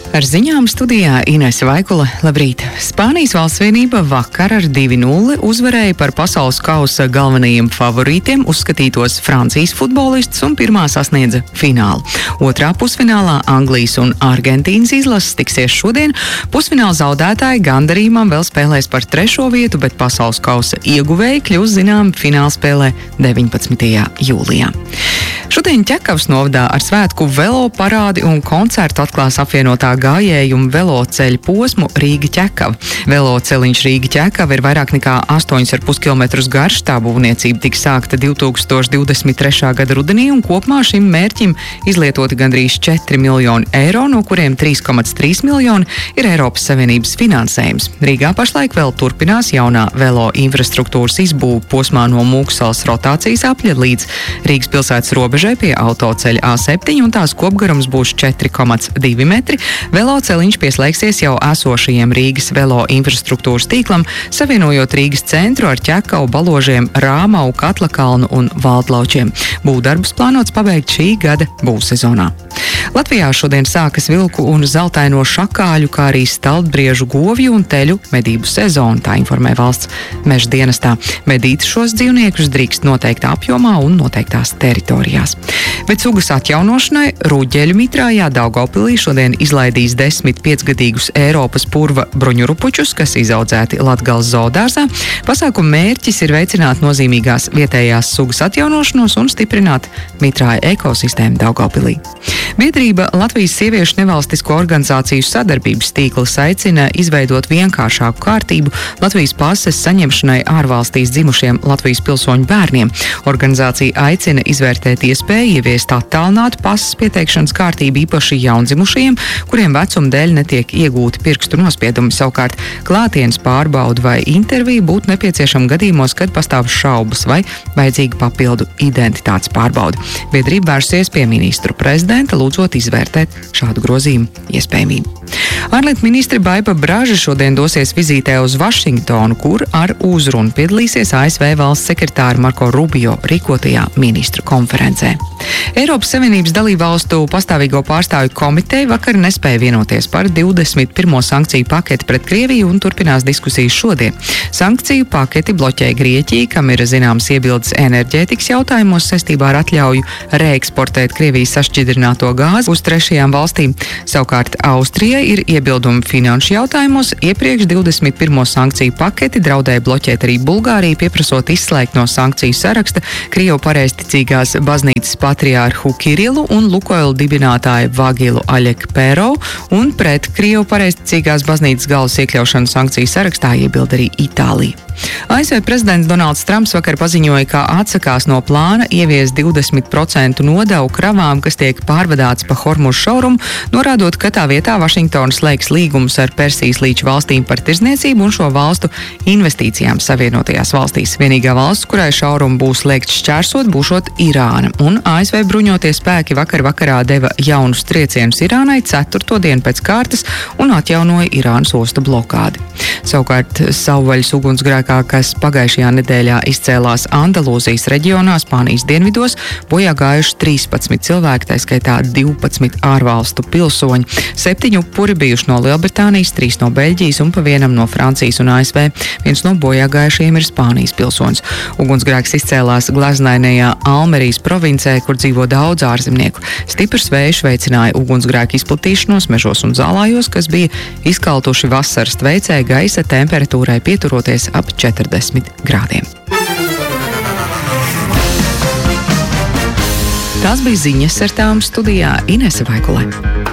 Ar ziņām studijā Inese Vaikula. Labrīt! Spānijas valsts vienība vakar ar 2-0 uzvarēja par pasaules kausa galvenajiem favorītiem uzskatītos Francijas futbolistus un pirmā sasniedza finālu. Otrā pusfinālā Anglijas un Argentīnas izlases tiksies šodien. Pusfināla zaudētāji gandarījumā vēl spēlēs par 3. vietu, bet pasaules kausa ieguvēji kļūs zinām fināla spēlē 19. jūlijā. Šodien Ķekavas novadā ar svētku velo parādi un koncertu atklās apvienotā gājēju un veloceļu posmu Rīga-Ķekava. Veloceliņš Rīga-Ķekava ir vairāk nekā 8,5 km garš. Tā būvniecība tika sākta 2023. gada rudenī un kopumā šim mērķim izlietoti gandrīz 4 miljoni eiro, no kuriem 3,3 miljoni ir Eiropas Savienības finansējums. Rīgā pašlaik vēl turpinās jaunā velo infrastruktūras izbūve posmā no Mūksalas rotācijas apļa līdz Rīgas pilsētas robežai pie autoceļa A7 un tās kopgarums būs 4,2 metri. Veloceliņš pieslēgsies jau esošajiem Rīgas velo infrastruktūras tīklam, savienojot Rīgas centru ar Ķekavu, Baložiem, Rāmau, Katlakalnu un Valdlaučiem. Būvdarbus plānots pabeigt šī gada būvsezonā. Latvijā šodien sākas vilku un zeltaino šakāļu, kā arī staltbriežu, govju un teļu medību sezonu, tā informē valsts meža dienestā. Medīt šos dzīvniekus drīkst noteiktā apjomā un noteiktās teritorijās. Bet sugas atjaunošanai Rūģeļu mitrājā Daugavpilī šodien izlaidīs 10 5-gadīgus Eiropas purva bruņurupučus, kas izaudzēti Latgales zoodārzā. Pasākuma mērķis ir veicināt nozīmīgās vietējās sugas atjaunošanos un stiprināt mitrāja ekosistēmu Daugavpilī. Biedrība Latvijas sieviešu nevalstisko organizāciju sadarbības tīkls aicina izveidot vienkāršāku kārtību Latvijas pases saņemšanai ārvalstīs dzimušiem Latvijas pilsoņu bērniem. Organizācija aicina izvērtēt iespēju ieviest attālinātu pases pieteikšanas kārtību īpaši jaundzimušajiem, kuriem vecuma dēļ netiek iegūti pirkstu nospiedumi. Savukārt klātienes pārbaudu vai interviju būtu nepieciešama gadījumos, kad pastāv šaubas vai vajadzīga papildu identitātes pārbauda. Biedrība vērsies pie ministru prezidenta, lūdzot izvērtēt šādu grozījumu iespējamību. Ārlietu ministre Baiba Braža šodien dosies vizītē uz Vašingtonu, kur ar uzrunu piedalīsies ASV valsts sekretāra Marko Rubio rīkotajā ministru konferencē. Eiropas Savienības dalībvalstu pastāvīgo pārstāvju komiteja vakar nespēja vienoties par 21. sankciju paketi pret Krieviju un turpinās diskusijas šodien. Sankciju paketi bloķē Grieķija, kam ir zināmas iebildes enerģētikas jautājumos saistībā ar atļauju reeksportēt Krievijas sašķidrināto gāzi uz trešajām valstīm. Savukārt Austrijai ir iebildumi finanšu jautājumos. Iepriekš 21. sankciju paketi draudēja bloķēt arī Bulgāriju, pieprasot izslēgt no sankciju saraksta Krievu pareizticīgās baznīcas patriārhu Kirilu un Lukoil dibinātāju Vagilu Aļekpērovu, un pret Krievu pareizticīgās baznīcas galvas iekļaušanu sankciju sarakstā iebilda arī Itālija. ASV prezidents Donalds Trumps vakar paziņoja, ka atsakās no plāna ieviest 20% nodevu kravām, kas tiek pārvadāts pa Hormuzu šaurumu, norādot, ka tā vietā Vašingtona slēgs līgumus ar Persijas līča valstīm par tirdzniecību un šo valstu investīcijām Savienotajās valstīs. Vienīgā valsts, kurai šaurumu būs liegts šķērsot, būšot Irāna, un ASV bruņotie spēki vakarā deva jaunus triecienus Irānai 4. dienu pēc kārtas un atjaunoja Irānas ostu blokādi. Savukārt savvaļas ugunsgrēkā, kas pagājušajā nedēļā izcēlās Andalūzijas reģionā, Spānijas dienvidos, bojā gājuši 13 cilvēki, tā skaitā 12 ārvalstu pilsoņi. 7 upuri bijuši no Lielbritānijas, 3 no Beļģijas un pa vienam no Francijas un ASV. Viens no bojā gājušajiem ir Spānijas pilsonis. Ugunsgrēks izcēlās gleznainajā Almerijas provincē, kur dzīvo daudz ārzemnieku. Stiprs vējš veicināja ugunsgrēku izplatīšanos mežos un zālājos, kas bija izkaltuši vasaras tveicē gaisa temperatūrai pieturoties ap 40 grādiem. Tās bija ziņas ar tām studijā Inese Vaikulē.